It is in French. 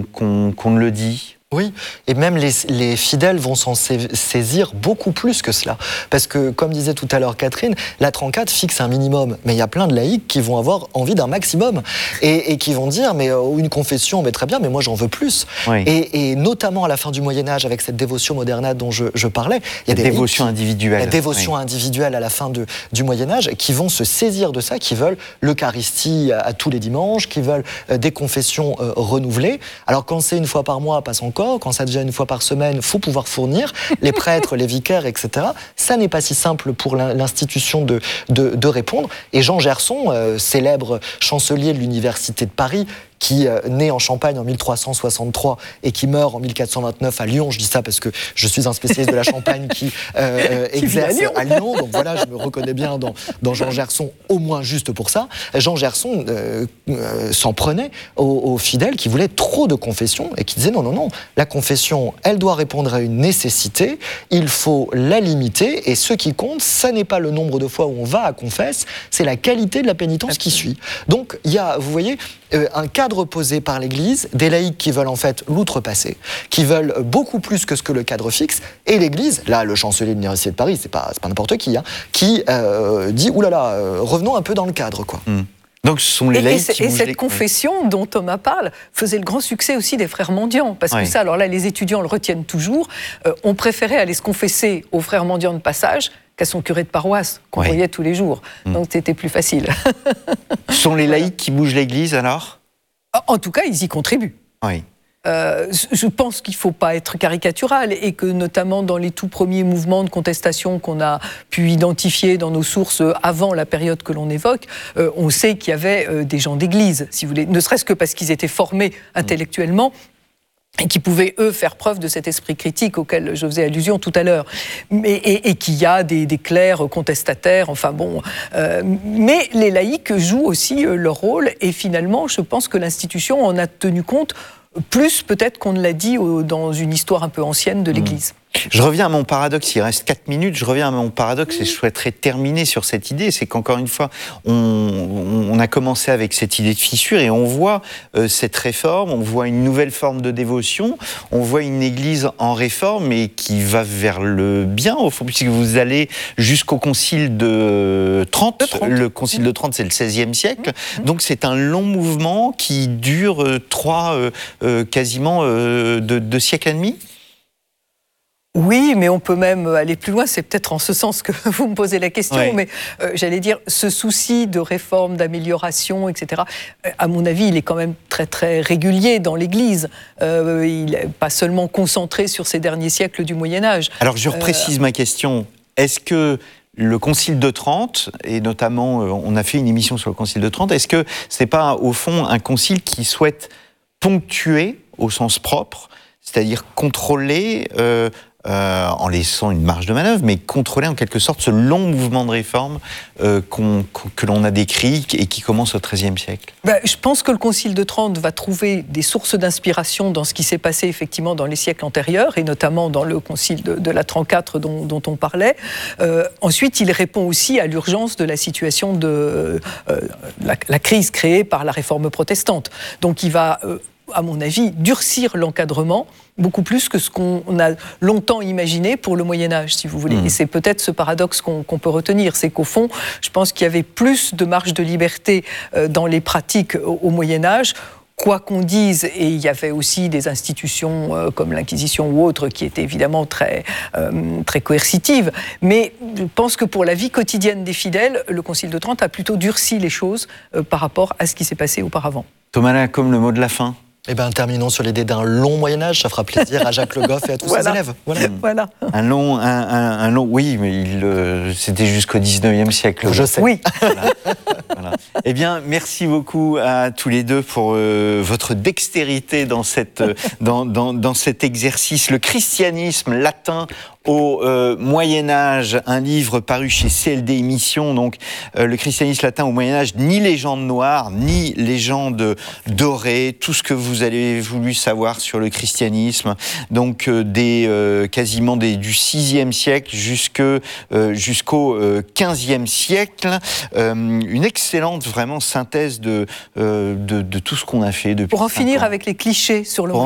qu'on le dit. Oui, et même les fidèles vont s'en saisir beaucoup plus que cela. Parce que, comme disait tout à l'heure Catherine, la 34 fixe un minimum, mais il y a plein de laïcs qui vont avoir envie d'un maximum, et qui vont dire, mais une confession, mais très bien, mais moi j'en veux plus. Oui. Et notamment à la fin du Moyen-Âge, avec cette dévotion moderna dont je parlais, il y a des dévotion individuelle. La dévotion individuelle à la fin du Moyen-Âge, qui vont se saisir de ça, qui veulent l'Eucharistie à tous les dimanches, qui veulent des confessions renouvelées. Alors quand c'est une fois par mois, passe encore. Quand ça devient une fois par semaine, il faut pouvoir fournir les prêtres, les vicaires, etc. Ça n'est pas si simple pour l'institution de répondre. Et Jean Gerson, célèbre chancelier de l'Université de Paris, qui naît en Champagne en 1363 et qui meurt en 1429 à Lyon. Je dis ça parce que je suis un spécialiste de la Champagne qui exerce à Lyon. Donc voilà, je me reconnais bien dans Jean Gerson, au moins juste pour ça. Jean Gerson s'en prenait aux fidèles qui voulaient trop de confessions et qui disaient non, la confession, elle doit répondre à une nécessité, il faut la limiter, et ce qui compte, ça n'est pas le nombre de fois où on va à confesse, c'est la qualité de la pénitence qui suit. Donc il y a, vous voyez, un cadre posé par l'Église, des laïcs qui veulent en fait l'outrepasser, qui veulent beaucoup plus que ce que le cadre fixe, et l'Église, là le chancelier de l'Université de Paris, c'est pas n'importe qui, hein, qui dit oulala, revenons un peu dans le cadre, quoi. Donc ce sont les laïcs qui bougent cette confession dont Thomas parle faisait le grand succès aussi des frères mendiants, parce que ça, alors là, les étudiants le retiennent toujours, on préférait aller se confesser aux frères mendiants de passage qu'à son curé de paroisse, qu'on voyait tous les jours. Donc c'était plus facile. Ce sont les laïcs qui bougent l'Église, alors ? En tout cas, ils y contribuent. Oui. Je pense qu'il ne faut pas être caricatural, et que notamment dans les tout premiers mouvements de contestation qu'on a pu identifier dans nos sources avant la période que l'on évoque, on sait qu'il y avait des gens d'église, si vous voulez, ne serait-ce que parce qu'ils étaient formés intellectuellement et qui pouvaient, eux, faire preuve de cet esprit critique auquel je faisais allusion tout à l'heure. Et qu'il y a des clercs contestataires, enfin bon. Mais les laïcs jouent aussi leur rôle, et finalement, je pense que l'institution en a tenu compte plus peut-être qu'on ne l'a dit dans une histoire un peu ancienne de l'Église. Je reviens à mon paradoxe, il reste 4 minutes, je reviens à mon paradoxe et je souhaiterais terminer sur cette idée, c'est qu'encore une fois, on a commencé avec cette idée de fissure et on voit cette réforme, on voit une nouvelle forme de dévotion, on voit une église en réforme et qui va vers le bien, au fond, puisque vous allez jusqu'au concile de Trente. Le concile de Trente, c'est le XVIe siècle, donc c'est un long mouvement qui dure quasiment 2 siècles et demi. Oui, mais on peut même aller plus loin, c'est peut-être en ce sens que vous me posez la question, mais j'allais dire, ce souci de réforme, d'amélioration, etc., à mon avis, il est quand même très très régulier dans l'Église. Il n'est pas seulement concentré sur ces derniers siècles du Moyen-Âge. Alors je reprécise ma question, est-ce que le Concile de Trente, et notamment on a fait une émission sur le Concile de Trente, est-ce que ce n'est pas au fond un concile qui souhaite ponctuer au sens propre, c'est-à-dire contrôler en laissant une marge de manœuvre, mais contrôler en quelque sorte ce long mouvement de réforme que l'on a décrit et qui commence au XIIIe siècle? Je pense que le Concile de Trente va trouver des sources d'inspiration dans ce qui s'est passé effectivement dans les siècles antérieurs, et notamment dans le Concile de la 34 dont on parlait. Ensuite, il répond aussi à l'urgence de la situation de la crise créée par la réforme protestante. Donc il va, à mon avis, durcir l'encadrement beaucoup plus que ce qu'on a longtemps imaginé pour le Moyen-Âge, si vous voulez. Et c'est peut-être ce paradoxe qu'on peut retenir, c'est qu'au fond, je pense qu'il y avait plus de marge de liberté dans les pratiques au Moyen-Âge, quoi qu'on dise, et il y avait aussi des institutions comme l'Inquisition ou autres qui étaient évidemment très coercitives, mais je pense que pour la vie quotidienne des fidèles, le Concile de Trente a plutôt durci les choses par rapport à ce qui s'est passé auparavant. Thomas Lacombe, le mot de la fin. Eh bien, terminons sur l'idée d'un long Moyen-Âge, ça fera plaisir à Jacques Le Goff et à tous ses élèves. Voilà. Un long, oui, mais c'était jusqu'au 19e siècle. Je sais. Oui. Voilà. Eh bien, merci beaucoup à tous les deux pour votre dextérité dans cet exercice. Le christianisme latin au Moyen-Âge, un livre paru chez CLD Émissions, donc le christianisme latin au Moyen-Âge, ni légende noire, ni légende dorée, tout ce que vous avez voulu savoir sur le christianisme, donc quasiment du 6e siècle jusqu'au 15e siècle. Une excellente vraiment synthèse de tout ce qu'on a fait depuis. Pour en finir 5 ans. avec les clichés sur le